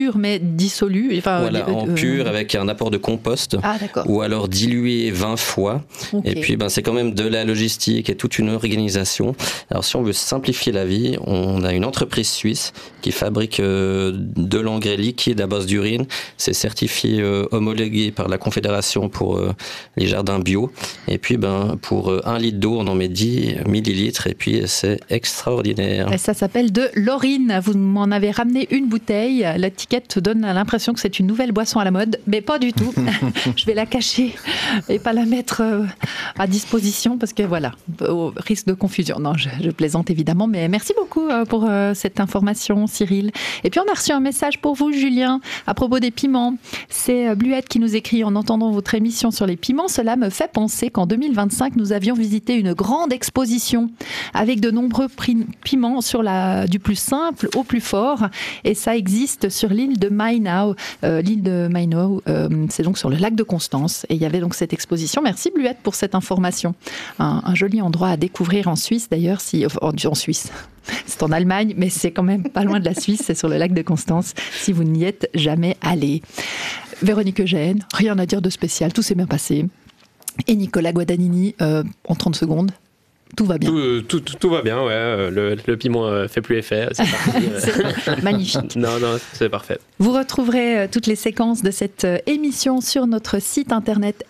mais dissolu. Voilà, en pur avec un apport de compost. Ah, d'accord. Ou alors dilué 20 fois. Okay. Et puis c'est quand même de la logistique et toute une organisation. Alors si on veut simplifier la vie, on a une entreprise suisse qui fabrique de l'engrais liquide à base d'urine. C'est certifié homologué par la Confédération pour les jardins bio. Et puis pour 1 litre d'eau, on en met 10 millilitres et puis c'est extraordinaire. Et ça s'appelle de l'orine. Vous m'en avez ramené une bouteille. L'étiquette donne l'impression que c'est une nouvelle boisson à la mode, mais pas du tout. Je vais la cacher et pas la mettre à disposition parce que voilà, au risque de confusion. Non, je plaisante évidemment, mais merci beaucoup pour cette information, Cyril. Et puis on a reçu un message pour vous, Julien, à propos des piments. C'est Bluette qui nous écrit: en entendant votre émission sur les piments, cela me fait penser qu'en 2025, nous avions visité une grande exposition avec de nombreux piments du plus simple au plus fort, et ça existe sur l'île de Mainau. L'île de Mainau, c'est donc sur le lac de Constance, et il y avait donc cette exposition. Merci Bluette pour cette information. Un joli endroit à découvrir en Suisse d'ailleurs, en Suisse. C'est en Allemagne, mais c'est quand même pas loin de la Suisse, c'est sur le lac de Constance, si vous n'y êtes jamais allé. Véronique Eugène, rien à dire de spécial, tout s'est bien passé. Et Nicolas Guadagnini, en 30 secondes. Tout va bien. Tout va bien, ouais. Le piment fait plus effet. C'est parti. C'est magnifique. Non, c'est parfait. Vous retrouverez toutes les séquences de cette émission sur notre site internet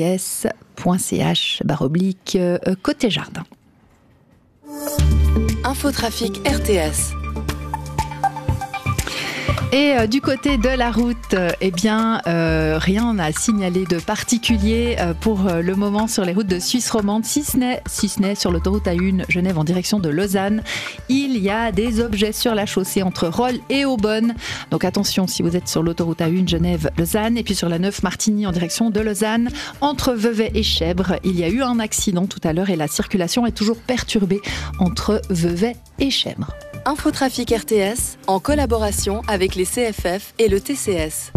rts.ch/côté jardin. Infotrafic RTS. Et du côté de la route, rien à signaler de particulier pour le moment sur les routes de Suisse romande, si ce n'est sur l'autoroute A1 Genève en direction de Lausanne. Il y a des objets sur la chaussée entre Rolle et Aubonne. Donc attention si vous êtes sur l'autoroute A1 Genève-Lausanne, et puis sur la 9 Martigny en direction de Lausanne, entre Vevey et Chèvre. Il y a eu un accident tout à l'heure et la circulation est toujours perturbée entre Vevey et Chèvre. Infotrafic RTS, en collaboration avec les CFF et le TCS.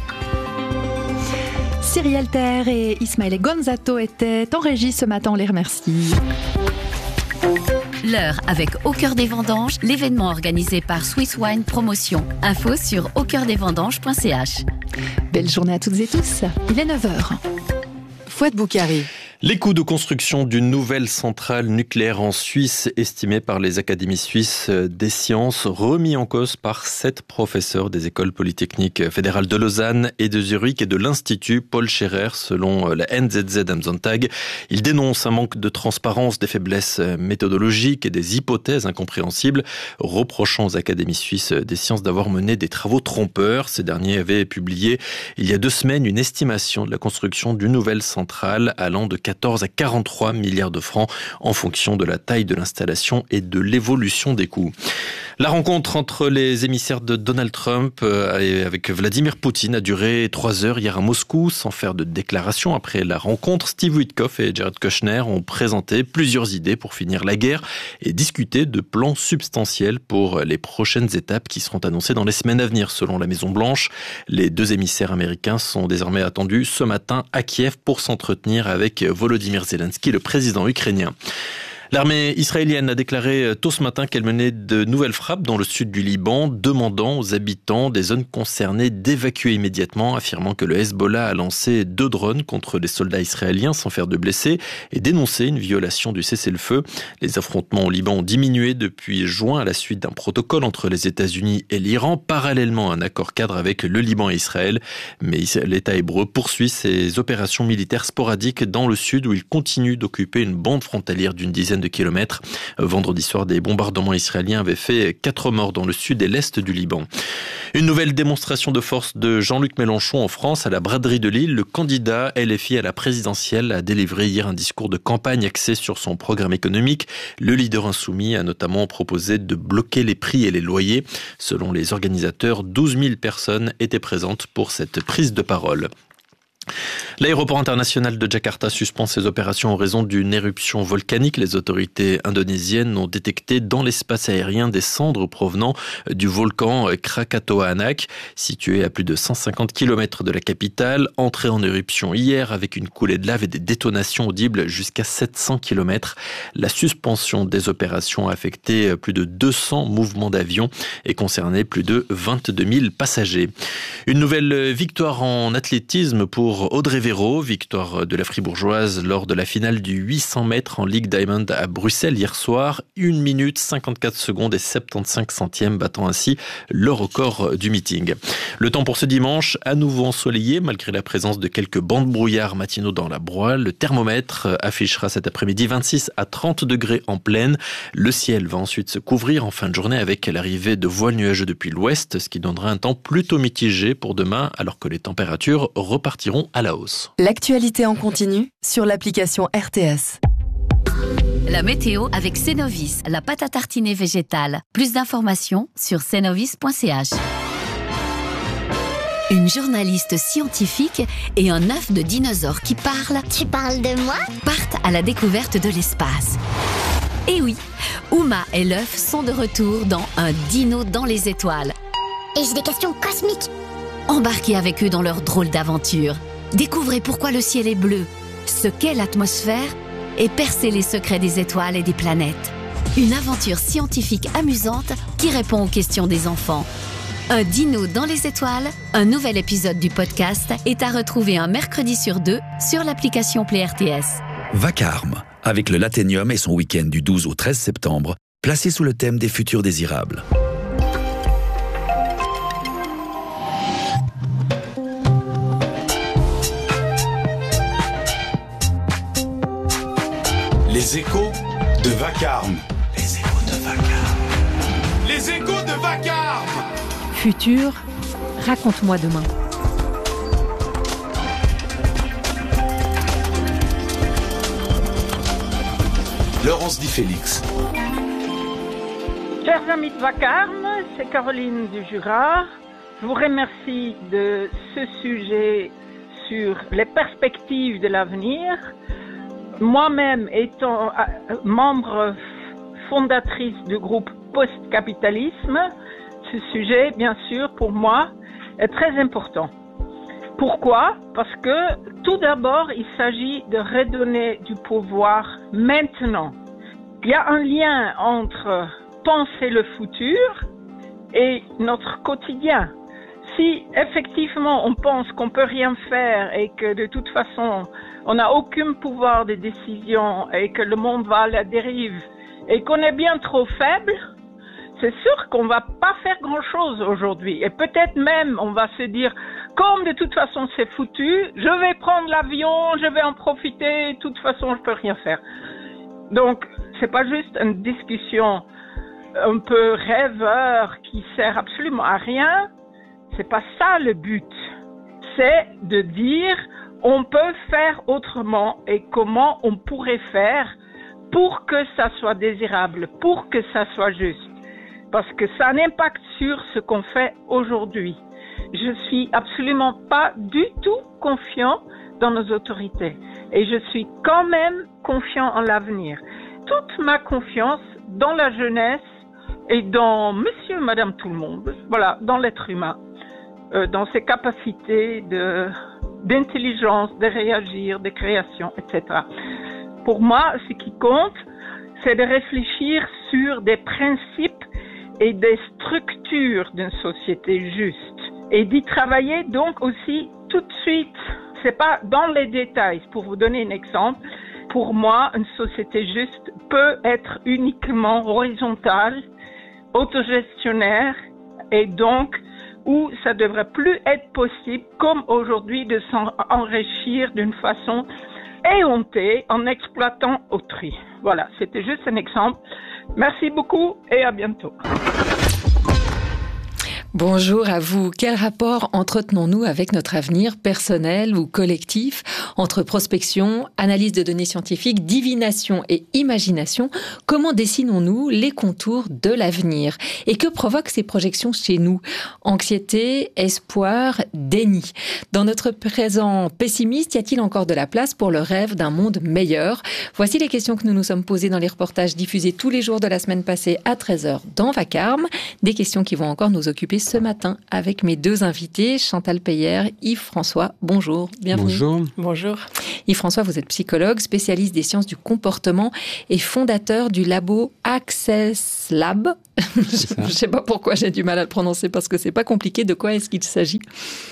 Cyrielle Terre et Ismaël Gonzato étaient en régie ce matin, on les remercie. L'heure avec Au Cœur des Vendanges, l'événement organisé par Swiss Wine Promotion. Info sur aucoeurdesvendanges.ch. Belle journée à toutes et tous, il est 9h. Fouad Boukari. Les coûts de construction d'une nouvelle centrale nucléaire en Suisse, estimés par les académies suisses des sciences, remis en cause par 7 professeurs des écoles polytechniques fédérales de Lausanne et de Zurich et de l'Institut Paul Scherrer, selon la NZZ am Sonntag. Ils dénoncent un manque de transparence, des faiblesses méthodologiques et des hypothèses incompréhensibles, reprochant aux académies suisses des sciences d'avoir mené des travaux trompeurs. Ces derniers avaient publié il y a 2 semaines une estimation de la construction d'une nouvelle centrale allant de 14 à 43 milliards de francs en fonction de la taille de l'installation et de l'évolution des coûts. La rencontre entre les émissaires de Donald Trump et avec Vladimir Poutine a duré 3 heures hier à Moscou sans faire de déclaration. Après la rencontre, Steve Witkoff et Jared Kushner ont présenté plusieurs idées pour finir la guerre et discuté de plans substantiels pour les prochaines étapes qui seront annoncées dans les semaines à venir selon la Maison-Blanche. Les 2 émissaires américains sont désormais attendus ce matin à Kiev pour s'entretenir avec Volodymyr Zelensky, le président ukrainien. L'armée israélienne a déclaré tôt ce matin qu'elle menait de nouvelles frappes dans le sud du Liban, demandant aux habitants des zones concernées d'évacuer immédiatement, affirmant que le Hezbollah a lancé 2 drones contre des soldats israéliens sans faire de blessés et dénoncé une violation du cessez-le-feu. Les affrontements au Liban ont diminué depuis juin à la suite d'un protocole entre les États-Unis et l'Iran, parallèlement à un accord cadre avec le Liban et Israël. Mais l'État hébreu poursuit ses opérations militaires sporadiques dans le sud où il continue d'occuper une bande frontalière d'une dizaine de kilomètres. Vendredi soir, des bombardements israéliens avaient fait 4 morts dans le sud et l'est du Liban. Une nouvelle démonstration de force de Jean-Luc Mélenchon en France à la braderie de Lille. Le candidat LFI à la présidentielle a délivré hier un discours de campagne axé sur son programme économique. Le leader insoumis a notamment proposé de bloquer les prix et les loyers. Selon les organisateurs, 12 000 personnes étaient présentes pour cette prise de parole. L'aéroport international de Jakarta suspend ses opérations en raison d'une éruption volcanique. Les autorités indonésiennes ont détecté dans l'espace aérien des cendres provenant du volcan Krakatoa Anak, situé à plus de 150 km de la capitale, entré en éruption hier avec une coulée de lave et des détonations audibles jusqu'à 700 km. La suspension des opérations a affecté plus de 200 mouvements d'avions et concerné plus de 22 000 passagers. Une nouvelle victoire en athlétisme pour Audrey Véro, victoire de la Fribourgeoise lors de la finale du 800 mètres en Ligue Diamond à Bruxelles hier soir. 1 minute 54 secondes et 75 centièmes, battant ainsi le record du meeting. Le temps pour ce dimanche, à nouveau ensoleillé malgré la présence de quelques bancs de brouillard matinaux dans la Broye. Le thermomètre affichera cet après-midi 26 à 30 degrés en plaine. Le ciel va ensuite se couvrir en fin de journée avec l'arrivée de voiles nuageux depuis l'ouest, ce qui donnera un temps plutôt mitigé pour demain alors que les températures repartiront à la hausse. L'actualité en continu sur l'application RTS. La météo avec Cenovis, la pâte à tartiner végétale. Plus d'informations sur cenovis.ch. Une journaliste scientifique et un œuf de dinosaure qui parle. Tu parles de moi ? Partent à la découverte de l'espace. Et oui, Uma et l'œuf sont de retour dans Un dino dans les étoiles. Et j'ai des questions cosmiques. Embarquez avec eux dans leur drôle d'aventure. Découvrez pourquoi le ciel est bleu, ce qu'est l'atmosphère et percez les secrets des étoiles et des planètes. Une aventure scientifique amusante qui répond aux questions des enfants. Un dino dans les étoiles, un nouvel épisode du podcast est à retrouver un mercredi sur 2 sur l'application Play RTS. Vacarme, avec le Lathénium et son week-end du 12 au 13 septembre, placé sous le thème des futurs désirables. Les échos de Vacarme. Les échos de Vacarme. Les échos de Vacarme. Futur, raconte-moi demain. Laurence Di Félix. Chers amis de Vacarme, c'est Caroline du Jura. Je vous remercie de ce sujet sur les perspectives de l'avenir. Moi-même étant membre fondatrice du groupe Post-Capitalisme, ce sujet, bien sûr, pour moi, est très important. Pourquoi ? Parce que, tout d'abord, il s'agit de redonner du pouvoir maintenant. Il y a un lien entre penser le futur et notre quotidien. Si, effectivement, on pense qu'on peut rien faire et que, de toute façon, on n'a aucun pouvoir de décision et que le monde va à la dérive et qu'on est bien trop faible, c'est sûr qu'on va pas faire grand-chose aujourd'hui. Et peut-être même, on va se dire, comme de toute façon c'est foutu, je vais prendre l'avion, je vais en profiter, de toute façon je peux rien faire. Donc, c'est pas juste une discussion un peu rêveur qui sert absolument à rien. C'est pas ça le but. C'est de dire, on peut faire autrement et comment on pourrait faire pour que ça soit désirable, pour que ça soit juste. Parce que ça a un impact sur ce qu'on fait aujourd'hui. Je suis absolument pas du tout confiant dans nos autorités. Et je suis quand même confiant en l'avenir. Toute ma confiance dans la jeunesse et dans monsieur et madame tout le monde, voilà, dans l'être humain, dans ses capacités d'intelligence, de réagir, de création, etc. Pour moi, ce qui compte, c'est de réfléchir sur des principes et des structures d'une société juste. Et d'y travailler donc aussi tout de suite. C'est pas dans les détails. Pour vous donner un exemple, pour moi, une société juste peut être uniquement horizontale, autogestionnaire, et donc où ça devrait plus être possible, comme aujourd'hui, de s'enrichir d'une façon éhontée en exploitant autrui. Voilà, c'était juste un exemple. Merci beaucoup et à bientôt. Bonjour à vous. Quel rapport entretenons-nous avec notre avenir personnel ou collectif entre prospection, analyse de données scientifiques, divination et imagination? Comment dessinons-nous les contours de l'avenir? Et que provoquent ces projections chez nous? Anxiété, espoir, déni. Dans notre présent pessimiste, y a-t-il encore de la place pour le rêve d'un monde meilleur? Voici les questions que nous nous sommes posées dans les reportages diffusés tous les jours de la semaine passée à 13h dans Vacarme. Des questions qui vont encore nous occuper ce matin avec mes deux invités, Chantal Peyer, Yves-François. Bonjour, bienvenue. Bonjour. Bonjour. Yves-François, vous êtes psychologue, spécialiste des sciences du comportement et fondateur du labo Access Lab. Je ne sais pas pourquoi j'ai du mal à le prononcer parce que c'est pas compliqué. De quoi est-ce qu'il s'agit ?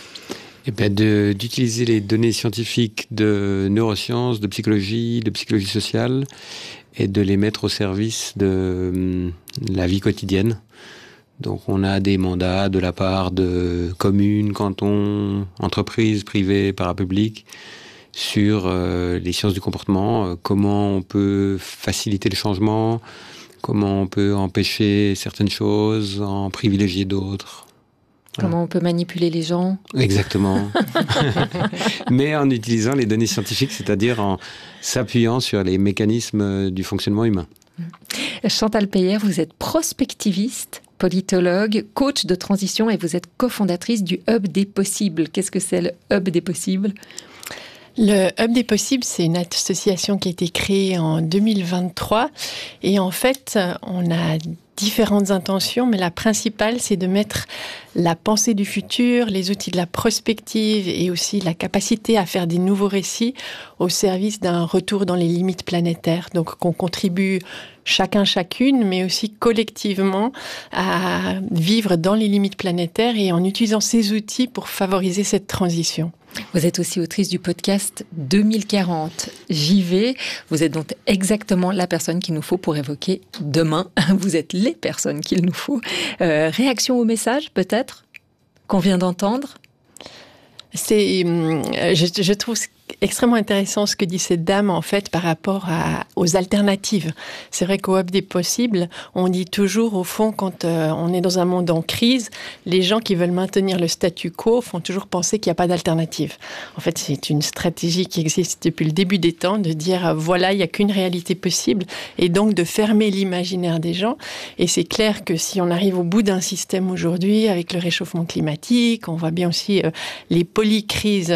D'utiliser les données scientifiques de neurosciences, de psychologie sociale et de les mettre au service de la vie quotidienne. Donc on a des mandats de la part de communes, cantons, entreprises, privées, parapubliques sur les sciences du comportement, comment on peut faciliter le changement, comment on peut empêcher certaines choses, en privilégier d'autres. Comment on peut manipuler les gens. Exactement. Mais en utilisant les données scientifiques, c'est-à-dire en s'appuyant sur les mécanismes du fonctionnement humain. Chantal Peyer, vous êtes prospectiviste, politologue, coach de transition et vous êtes cofondatrice du Hub des possibles. Qu'est-ce que c'est le Hub des possibles ? Le Hub des possibles, c'est une association qui a été créée en 2023 et en fait, on a différentes intentions, mais la principale, c'est de mettre la pensée du futur, les outils de la prospective et aussi la capacité à faire des nouveaux récits au service d'un retour dans les limites planétaires. Donc, qu'on contribue chacun, chacune, mais aussi collectivement à vivre dans les limites planétaires et en utilisant ces outils pour favoriser cette transition. Vous êtes aussi autrice du podcast 2040. J'y vais. Vous êtes donc exactement la personne qu'il nous faut pour évoquer demain. Vous êtes les personnes qu'il nous faut. Réaction au message, peut-être, qu'on vient d'entendre ? Je trouve extrêmement intéressant ce que dit cette dame en fait par rapport aux alternatives. C'est vrai qu'au Hub des possibles, on dit toujours au fond quand on est dans un monde en crise, les gens qui veulent maintenir le statu quo font toujours penser qu'il n'y a pas d'alternative. En fait, c'est une stratégie qui existe depuis le début des temps de dire voilà, il n'y a qu'une réalité possible et donc de fermer l'imaginaire des gens. Et c'est clair que si on arrive au bout d'un système aujourd'hui avec le réchauffement climatique, on voit bien aussi les polycrises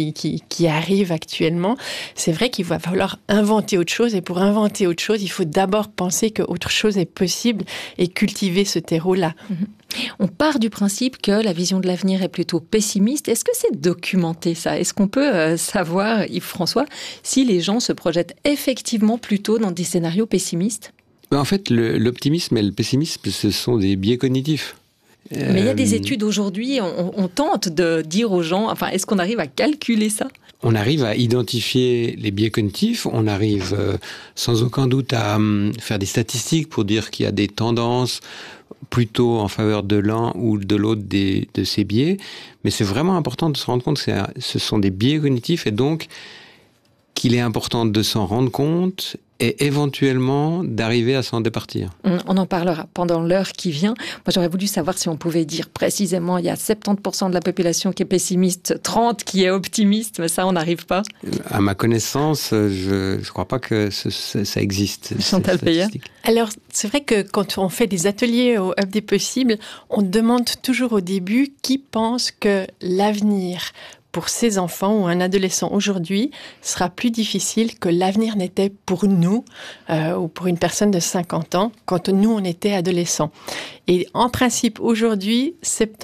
qui arrivent actuellement, c'est vrai qu'il va falloir inventer autre chose et pour inventer autre chose, il faut d'abord penser qu'autre chose est possible et cultiver ce terreau-là. On part du principe que la vision de l'avenir est plutôt pessimiste. Est-ce que c'est documenté ça ? Est-ce qu'on peut savoir, Yves-François, si les gens se projettent effectivement plutôt dans des scénarios pessimistes ? En fait, l'optimisme et le pessimisme, ce sont des biais cognitifs. Mais il y a des études aujourd'hui, on tente de dire aux gens, enfin, est-ce qu'on arrive à calculer ça ? On arrive à identifier les biais cognitifs, on arrive sans aucun doute à faire des statistiques pour dire qu'il y a des tendances plutôt en faveur de l'un ou de l'autre de ces biais. Mais c'est vraiment important de se rendre compte que ce sont des biais cognitifs et donc qu'il est important de s'en rendre compte et éventuellement d'arriver à s'en départir. On en parlera pendant l'heure qui vient. Moi, j'aurais voulu savoir si on pouvait dire précisément il y a 70% de la population qui est pessimiste, 30% qui est optimiste, mais ça, on n'arrive pas. À ma connaissance, je ne crois pas que ça existe. Chantal Peyer. Alors, c'est vrai que quand on fait des ateliers au Hub des possibles, on demande toujours au début qui pense que l'avenir pour ses enfants ou un adolescent aujourd'hui sera plus difficile que l'avenir n'était pour nous ou pour une personne de 50 ans quand nous, on était adolescents. Et en principe, aujourd'hui,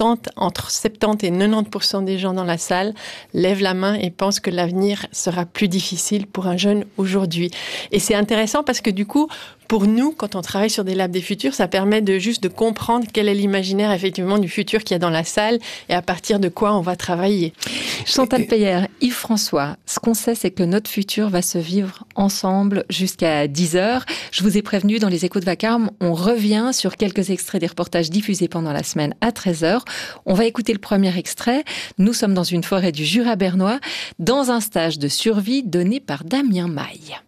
entre 70 et 90% des gens dans la salle lèvent la main et pensent que l'avenir sera plus difficile pour un jeune aujourd'hui. Et c'est intéressant parce que du coup, pour nous, quand on travaille sur des labs des futurs, ça permet juste de comprendre quel est l'imaginaire effectivement du futur qu'il y a dans la salle et à partir de quoi on va travailler. Chantal Peyer, Yves-François, ce qu'on sait, c'est que notre futur va se vivre ensemble jusqu'à 10h. Je vous ai prévenu, dans les Échos de Vacarme, on revient sur quelques extraits des reportages diffusés pendant la semaine à 13h. On va écouter le premier extrait. Nous sommes dans une forêt du Jura bernois, dans un stage de survie donné par Damien Maille.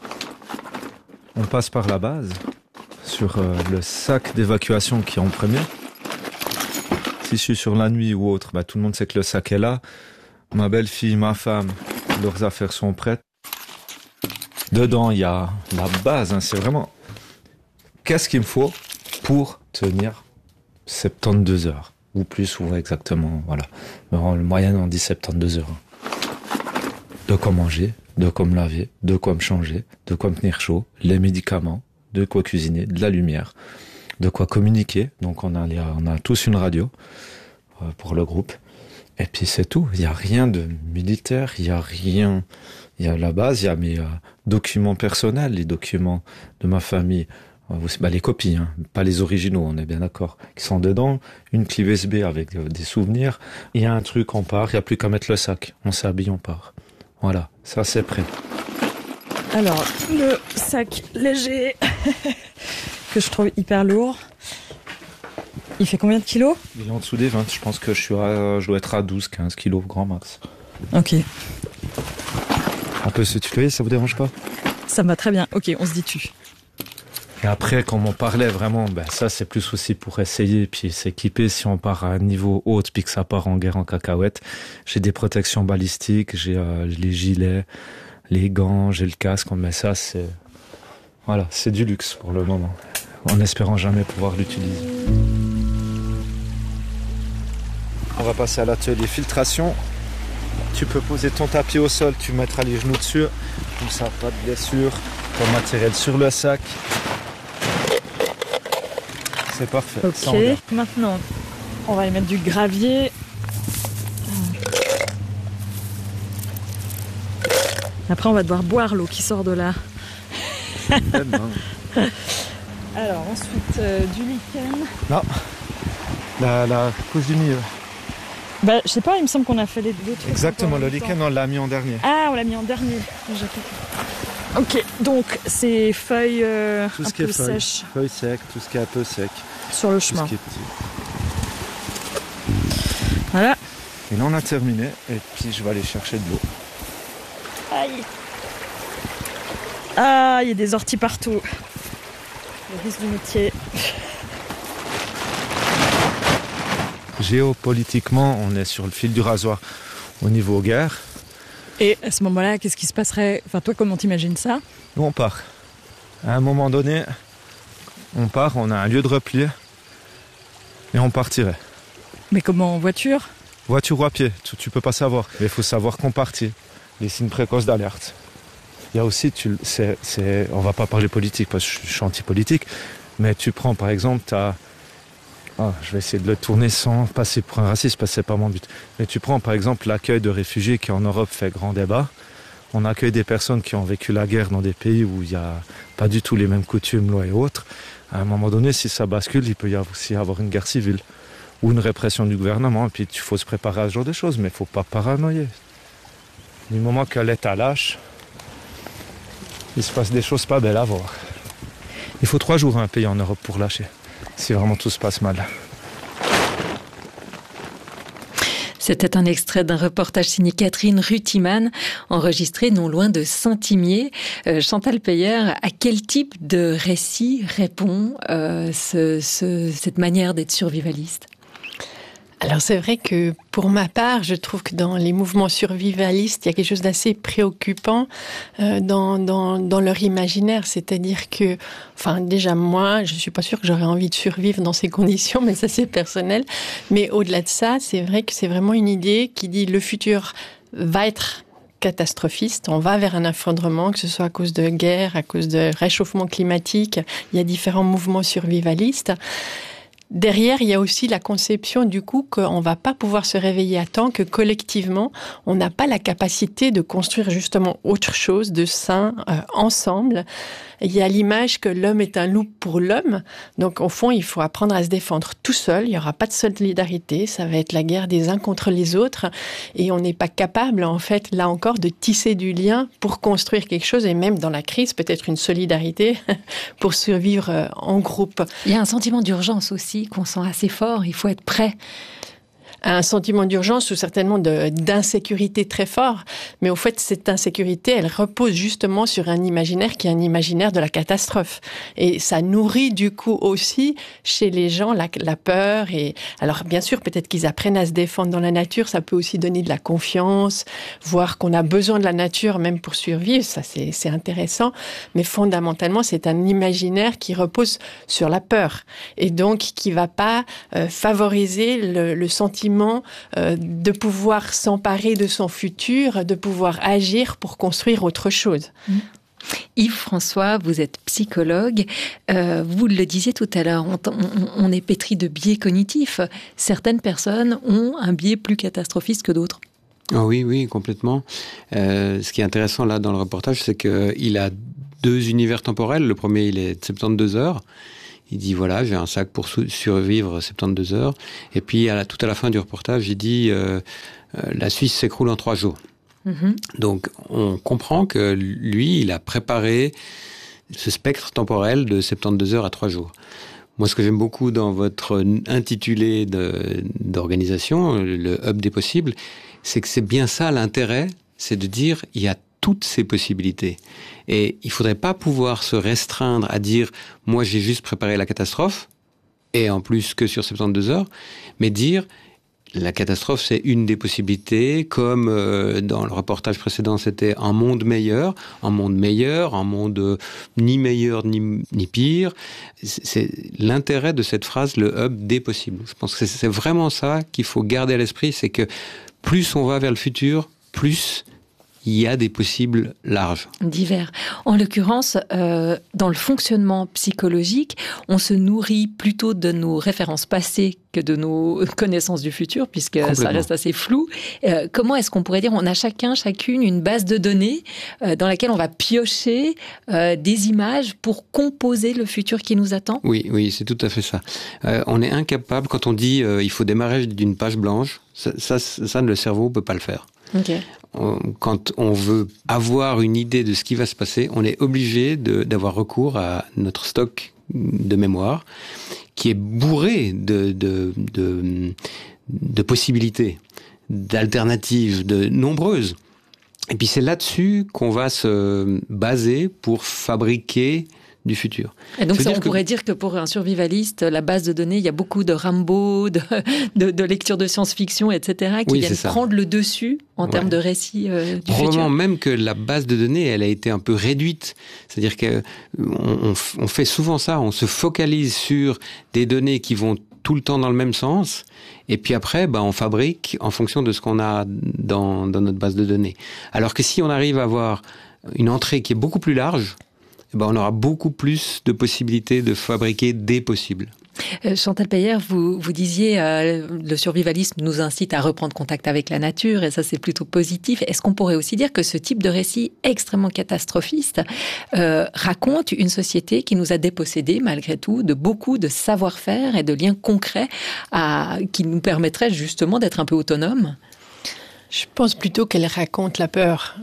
On passe par la base, sur le sac d'évacuation qui est en premier. fichu sur la nuit ou autre, tout le monde sait que le sac est là. Ma belle-fille, ma femme, leurs affaires sont prêtes. Dedans, il y a la base, c'est vraiment... Qu'est-ce qu'il me faut pour tenir 72 heures, ou plus, ou exactement, voilà. Mais en moyenne, on dit 72 heures. De quoi manger, de quoi me laver, de quoi me changer, de quoi me tenir chaud, les médicaments, de quoi cuisiner, de la lumière, de quoi communiquer. Donc on a tous une radio pour le groupe. Et puis c'est tout. Il n'y a rien de militaire, il n'y a rien. Il y a la base, il y a mes documents personnels, les documents de ma famille, les copies, pas les originaux, on est bien d'accord, qui sont dedans. Une clé USB avec des souvenirs. Il y a un truc, on part, il n'y a plus qu'à mettre le sac. On s'habille, on part. Voilà, ça c'est prêt. Alors, le sac léger, que je trouve hyper lourd. Il fait combien de kilos? Il est en dessous des 20, je pense que je dois être à 12-15 kilos, grand max. Ok. On peut se tutoyer, ça vous dérange pas? Ça me va très bien, ok, on se dit tu. Et après, comme on parlait vraiment, ça c'est plus aussi pour essayer, puis s'équiper si on part à un niveau haut, puis que ça part en guerre en cacahuète. J'ai des protections balistiques, j'ai les gilets, les gants, j'ai le casque, mais ça c'est... Voilà, c'est du luxe pour le moment, en espérant jamais pouvoir l'utiliser. On va passer à l'atelier filtration. Tu peux poser ton tapis au sol, tu mettras les genoux dessus, comme ça, pas de blessure. Ton matériel sur le sac. C'est parfait. Ok, maintenant, on va y mettre du gravier. Après, on va devoir boire l'eau qui sort de là. Alors, ensuite, du lichen. Non, la couche du milieu. Je sais pas, il me semble qu'on a fait les deux trucs. Exactement, le lichen, on l'a mis en dernier. Ah, on l'a mis en dernier. Ok, donc c'est feuilles tout ce un qui peu est sèches. Feuilles secs, tout ce qui est un peu sec. Sur le chemin. Tout ce qui est petit. Voilà. Et là, on a terminé. Et puis, je vais aller chercher de l'eau. Aïe. Ah, il y a des orties partout. Le risque du métier. Géopolitiquement, on est sur le fil du rasoir au niveau guerre. Et à ce moment-là, qu'est-ce qui se passerait? Enfin, toi, comment t'imagines ça? Nous, on part. À un moment donné, on part, on a un lieu de repli et on partirait. Mais comment, en voiture? Voiture ou à pied, tu peux pas savoir. Mais il faut savoir qu'on partit. Les signes précoces d'alerte. Il y a aussi, on va pas parler politique parce que je suis anti-politique, mais tu prends par exemple, je vais essayer de le tourner sans passer pour un raciste parce que c'est pas mon but. Mais tu prends par exemple l'accueil de réfugiés qui en Europe fait grand débat. On accueille des personnes qui ont vécu la guerre dans des pays où il n'y a pas du tout les mêmes coutumes, lois et autres. À un moment donné, si ça bascule, il peut y aussi avoir une guerre civile ou une répression du gouvernement. Et puis il faut se préparer à ce genre de choses, mais il ne faut pas paranoïer. Du moment que l'État lâche, il se passe des choses pas belles à voir. Il faut 3 jours à un pays en Europe pour lâcher, si vraiment tout se passe mal. C'était un extrait d'un reportage signé Catherine Rutiman, enregistré non loin de Saint-Imier. Chantal Peyer, à quel type de récit répond cette manière d'être survivaliste ? Alors c'est vrai que pour ma part, je trouve que dans les mouvements survivalistes, il y a quelque chose d'assez préoccupant dans leur imaginaire. C'est-à-dire que, déjà moi, je suis pas sûre que j'aurais envie de survivre dans ces conditions, mais ça c'est personnel. Mais au-delà de ça, c'est vrai que c'est vraiment une idée qui dit le futur va être catastrophiste, on va vers un effondrement, que ce soit à cause de guerre, à cause de réchauffement climatique. Il y a différents mouvements survivalistes. Derrière, il y a aussi la conception du coup qu'on va pas pouvoir se réveiller à temps, que collectivement, on n'a pas la capacité de construire justement autre chose de sain ensemble. Il y a l'image que l'homme est un loup pour l'homme. Donc au fond, il faut apprendre à se défendre tout seul. Il n'y aura pas de solidarité. Ça va être la guerre des uns contre les autres. Et on n'est pas capable, en fait, là encore, de tisser du lien pour construire quelque chose. Et même dans la crise, peut-être une solidarité pour survivre en groupe. Il y a un sentiment d'urgence aussi qu'on sent assez fort. Il faut être prêt. un sentiment d'urgence ou certainement d'insécurité très fort. Mais au fait, cette insécurité, elle repose justement sur un imaginaire qui est un imaginaire de la catastrophe. Et ça nourrit du coup aussi chez les gens la peur. Et alors bien sûr, peut-être qu'ils apprennent à se défendre dans la nature. Ça peut aussi donner de la confiance, voir qu'on a besoin de la nature même pour survivre. Ça, c'est intéressant. Mais fondamentalement, c'est un imaginaire qui repose sur la peur. Et donc, qui va pas favoriser le sentiment de pouvoir s'emparer de son futur, de pouvoir agir pour construire autre chose. Yves-François, vous êtes psychologue. Vous le disiez tout à l'heure, on est pétri de biais cognitifs. Certaines personnes ont un biais plus catastrophiste que d'autres. Oh oui, complètement. Ce qui est intéressant là dans le reportage, c'est qu'il a 2 univers temporels. Le premier, il est de 72 heures. Il dit, voilà, j'ai un sac pour survivre 72 heures. Et puis, tout à la fin du reportage, il dit, la Suisse s'écroule en 3 jours. Donc, on comprend que lui, il a préparé ce spectre temporel de 72 heures à 3 jours. Moi, ce que j'aime beaucoup dans votre intitulé d'organisation, le Hub des possibles, c'est que c'est bien ça l'intérêt, c'est de dire, il y a toutes ces possibilités. Et il ne faudrait pas pouvoir se restreindre à dire « moi, j'ai juste préparé la catastrophe », et en plus que sur 72 heures, mais dire « la catastrophe, c'est une des possibilités », comme dans le reportage précédent, c'était un monde meilleur, un monde ni meilleur ni pire. C'est l'intérêt de cette phrase, le hub des possibles. Je pense que c'est vraiment ça qu'il faut garder à l'esprit, c'est que plus on va vers le futur, plus il y a des possibles larges. Divers. En l'occurrence, dans le fonctionnement psychologique, on se nourrit plutôt de nos références passées que de nos connaissances du futur, puisque ça reste assez flou. Comment est-ce qu'on pourrait dire, on a chacune une base de données dans laquelle on va piocher des images pour composer le futur qui nous attend ? Oui, c'est tout à fait ça. On est incapable, quand on dit il faut démarrer d'une page blanche, ça le cerveau ne peut pas le faire. Okay. Quand on veut avoir une idée de ce qui va se passer, on est obligé d'avoir recours à notre stock de mémoire qui est bourré de possibilités, d'alternatives, de nombreuses. Et puis c'est là-dessus qu'on va se baser pour fabriquer du futur. Et donc on pourrait dire que pour un survivaliste, la base de données, il y a beaucoup de Rambo, de lectures de science-fiction, etc., qui viennent prendre le dessus en termes de récit du futur. Probablement même que la base de données, elle a été un peu réduite. C'est-à-dire qu'on fait souvent ça, on se focalise sur des données qui vont tout le temps dans le même sens, et puis après, on fabrique en fonction de ce qu'on a dans notre base de données. Alors que si on arrive à avoir une entrée qui est beaucoup plus large, on aura beaucoup plus de possibilités de fabriquer des possibles. Chantal Peyer, vous disiez le survivalisme nous incite à reprendre contact avec la nature, et ça c'est plutôt positif. Est-ce qu'on pourrait aussi dire que ce type de récit extrêmement catastrophiste raconte une société qui nous a dépossédés malgré tout de beaucoup de savoir-faire et de liens concrets qui nous permettraient justement d'être un peu autonomes ? Je pense plutôt qu'elle raconte la peur.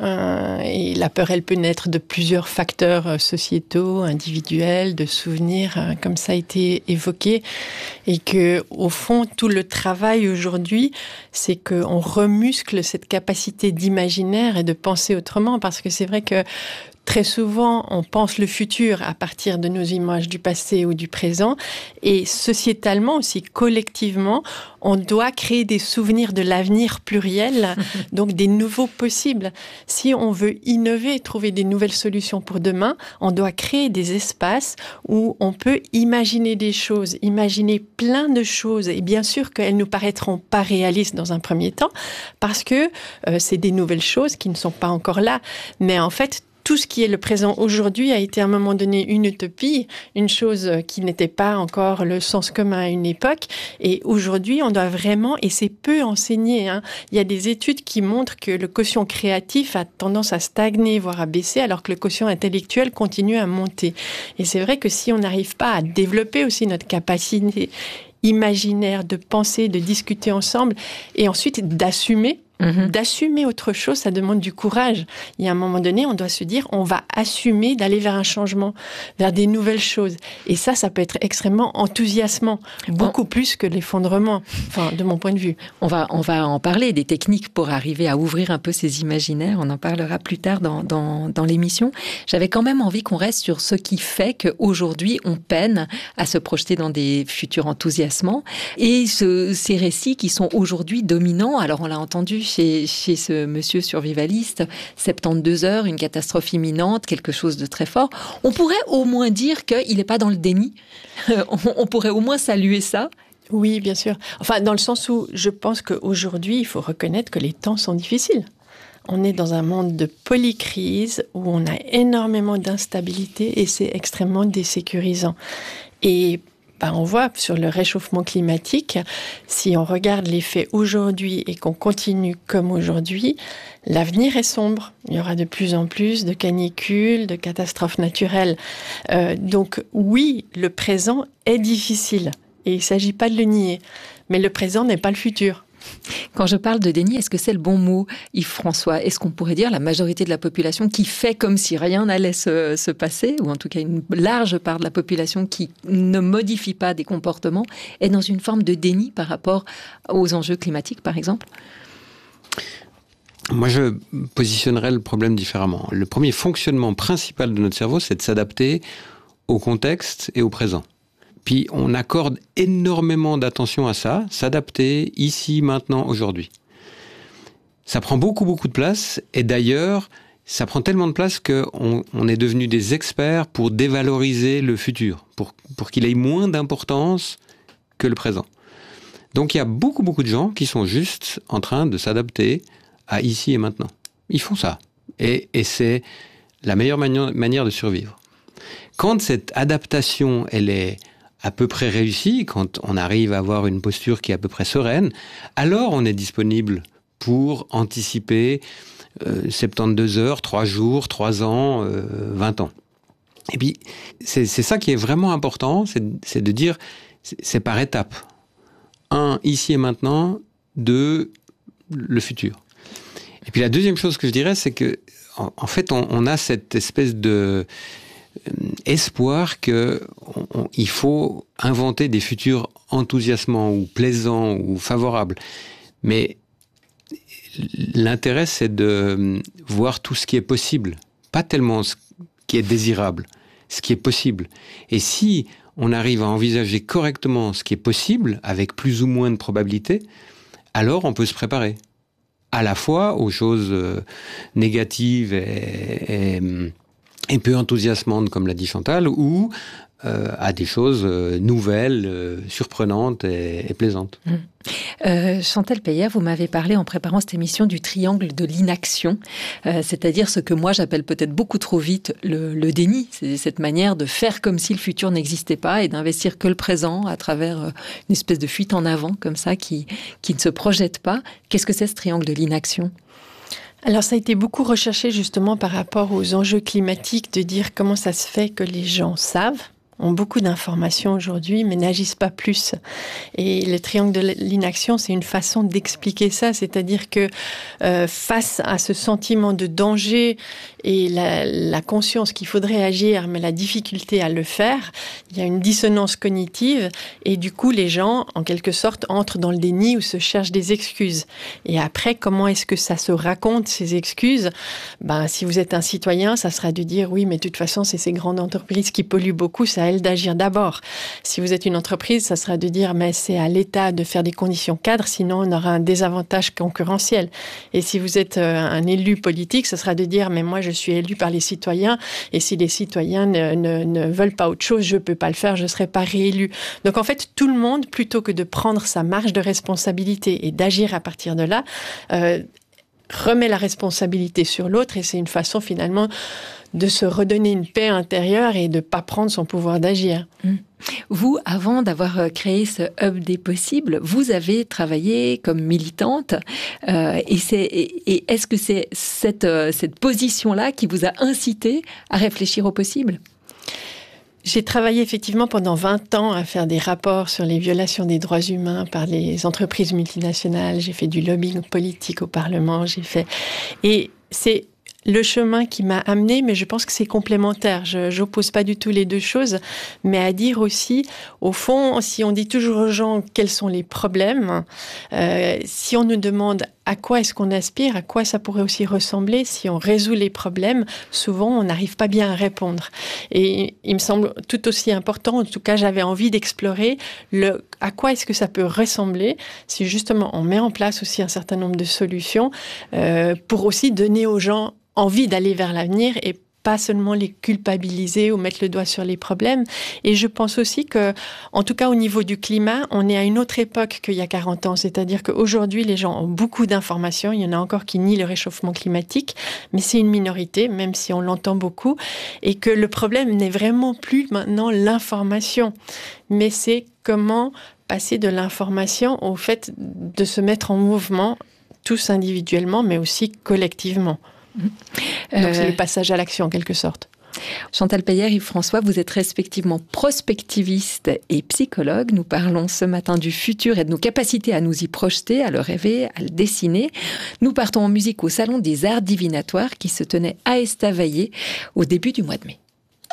Et la peur, elle peut naître de plusieurs facteurs sociétaux, individuels, de souvenirs, comme ça a été évoqué. Et que, au fond, tout le travail aujourd'hui, c'est qu'on remuscle cette capacité d'imaginaire et de penser autrement. Parce que c'est vrai que très souvent, on pense le futur à partir de nos images du passé ou du présent. Et sociétalement aussi, collectivement, on doit créer des souvenirs de l'avenir pluriel, donc des nouveaux possibles. Si on veut innover, trouver des nouvelles solutions pour demain, on doit créer des espaces où on peut imaginer des choses, imaginer plein de choses. Et bien sûr qu'elles ne nous paraîtront pas réalistes dans un premier temps, parce que c'est des nouvelles choses qui ne sont pas encore là. Mais en fait, tout ce qui est le présent aujourd'hui a été à un moment donné une utopie, une chose qui n'était pas encore le sens commun à une époque. Et aujourd'hui, on doit vraiment, et c'est peu enseigné, il y a des études qui montrent que le quotient créatif a tendance à stagner, voire à baisser, alors que le quotient intellectuel continue à monter. Et c'est vrai que si on n'arrive pas à développer aussi notre capacité imaginaire de penser, de discuter ensemble, et ensuite d'assumer, D'assumer autre chose, ça demande du courage. Il y a un moment donné, on doit se dire, on va assumer d'aller vers un changement, vers des nouvelles choses. Et ça peut être extrêmement enthousiasmant, beaucoup plus que l'effondrement, de mon point de vue. On va en parler, des techniques pour arriver à ouvrir un peu ces imaginaires. On en parlera plus tard dans l'émission. J'avais quand même envie qu'on reste sur ce qui fait qu'aujourd'hui, on peine à se projeter dans des futurs enthousiasmants. Et ces récits qui sont aujourd'hui dominants, alors on l'a entendu chez ce monsieur survivaliste, 72 heures, une catastrophe imminente, quelque chose de très fort. On pourrait au moins dire qu'il n'est pas dans le déni. On pourrait au moins saluer ça. Oui, bien sûr. Dans le sens où je pense qu'aujourd'hui, il faut reconnaître que les temps sont difficiles. On est dans un monde de polycrise où on a énormément d'instabilité et c'est extrêmement désécurisant. Et on voit sur le réchauffement climatique, si on regarde les faits aujourd'hui et qu'on continue comme aujourd'hui, l'avenir est sombre. Il y aura de plus en plus de canicules, de catastrophes naturelles. Donc oui, le présent est difficile et il ne s'agit pas de le nier. Mais le présent n'est pas le futur. Quand je parle de déni, est-ce que c'est le bon mot, Yves-François ? Est-ce qu'on pourrait dire la majorité de la population qui fait comme si rien n'allait se passer, ou en tout cas une large part de la population qui ne modifie pas des comportements, est dans une forme de déni par rapport aux enjeux climatiques, par exemple ? Moi, je positionnerais le problème différemment. Le premier fonctionnement principal de notre cerveau, c'est de s'adapter au contexte et au présent. Puis on accorde énormément d'attention à ça, s'adapter ici, maintenant, aujourd'hui. Ça prend beaucoup de place, et d'ailleurs, ça prend tellement de place qu'on est devenu des experts pour dévaloriser le futur, pour qu'il ait moins d'importance que le présent. Donc il y a beaucoup de gens qui sont juste en train de s'adapter à ici et maintenant. Ils font ça. Et c'est la meilleure manière de survivre. Quand cette adaptation, elle est à peu près réussie, quand on arrive à avoir une posture qui est à peu près sereine, alors on est disponible pour anticiper 72 heures, 3 jours, 3 ans, 20 ans. Et puis, c'est ça qui est vraiment important, c'est de dire, c'est par étapes. 1, ici et maintenant. 2, le futur. Et puis la deuxième chose que je dirais, c'est que en fait, on a cette espèce de espoir qu'il faut inventer des futurs enthousiasmants ou plaisants ou favorables. Mais l'intérêt, c'est de voir tout ce qui est possible, pas tellement ce qui est désirable, ce qui est possible. Et si on arrive à envisager correctement ce qui est possible, avec plus ou moins de probabilité, alors on peut se préparer à la fois aux choses négatives et peu enthousiasmantes, comme l'a dit Chantal, ou à des choses nouvelles, surprenantes et plaisantes. Chantal Peyer, vous m'avez parlé en préparant cette émission du triangle de l'inaction, c'est-à-dire ce que moi j'appelle peut-être beaucoup trop vite le déni. C'est cette manière de faire comme si le futur n'existait pas et d'investir que le présent à travers une espèce de fuite en avant comme ça qui ne se projette pas. Qu'est-ce que c'est ce triangle de l'inaction ? Alors ça a été beaucoup recherché justement par rapport aux enjeux climatiques, de dire comment ça se fait que les gens savent, ont beaucoup d'informations aujourd'hui, mais n'agissent pas plus. Et le triangle de l'inaction, c'est une façon d'expliquer ça, c'est-à-dire que face à ce sentiment de danger et la conscience qu'il faudrait agir, mais la difficulté à le faire, il y a une dissonance cognitive, et du coup, les gens, en quelque sorte, entrent dans le déni ou se cherchent des excuses. Et après, comment est-ce que ça se raconte, ces excuses ? Si vous êtes un citoyen, ça sera de dire, oui, mais de toute façon, c'est ces grandes entreprises qui polluent beaucoup, ça à elles d'agir d'abord. Si vous êtes une entreprise, ça sera de dire, mais c'est à l'État de faire des conditions cadres, sinon on aura un désavantage concurrentiel. Et si vous êtes un élu politique, ça sera de dire, mais moi, je suis élu par les citoyens, et si les citoyens ne veulent pas autre chose, je ne peux pas le faire, je ne serai pas réélu. Donc en fait, tout le monde, plutôt que de prendre sa marge de responsabilité et d'agir à partir de là, remet la responsabilité sur l'autre, et c'est une façon finalement de se redonner une paix intérieure et de ne pas prendre son pouvoir d'agir. Vous, avant d'avoir créé ce Hub des possibles, vous avez travaillé comme militante. Et est-ce que c'est cette position-là qui vous a incité à réfléchir au possible ? J'ai travaillé effectivement pendant 20 ans à faire des rapports sur les violations des droits humains par les entreprises multinationales. J'ai fait du lobbying politique au Parlement. Et c'est le chemin qui m'a amenée, mais je pense que c'est complémentaire. Je n'oppose pas du tout les deux choses, mais à dire aussi, au fond, si on dit toujours aux gens quels sont les problèmes, si on nous demande à quoi est-ce qu'on aspire, à quoi ça pourrait aussi ressembler, si on résout les problèmes, souvent on n'arrive pas bien à répondre. Et il me semble tout aussi important, en tout cas j'avais envie d'explorer à quoi est-ce que ça peut ressembler, si justement on met en place aussi un certain nombre de solutions pour aussi donner aux gens envie d'aller vers l'avenir et pas seulement les culpabiliser ou mettre le doigt sur les problèmes. Et je pense aussi que, en tout cas au niveau du climat, on est à une autre époque qu'il y a 40 ans. C'est-à-dire qu'aujourd'hui, les gens ont beaucoup d'informations. Il y en a encore qui nient le réchauffement climatique, mais c'est une minorité, même si on l'entend beaucoup. Et que le problème n'est vraiment plus maintenant l'information, mais c'est comment passer de l'information au fait de se mettre en mouvement, tous individuellement, mais aussi collectivement. Donc c'est le passage à l'action en quelque sorte. Chantal Peyer, Yves-François, vous êtes respectivement prospectiviste et psychologue. Nous parlons ce matin du futur et de nos capacités à nous y projeter, à le rêver, à le dessiner. Nous partons en musique au Salon des Arts Divinatoires qui se tenait à Estavayer au début du mois de mai.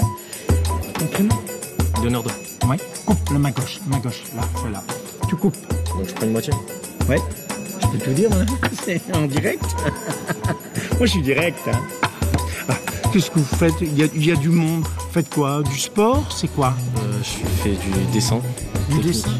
Donneur de... Ouais. Coupe la main gauche, là, celle-là. Tu coupes. Donc je prends une moitié. Ouais. Je peux tout dire, hein. C'est en direct. Moi, je suis direct. Hein. Ah, qu'est-ce que vous faites ? Il y a du monde. Vous faites quoi ? Du sport ? C'est quoi ? Je fais du dessin. Du dessin ?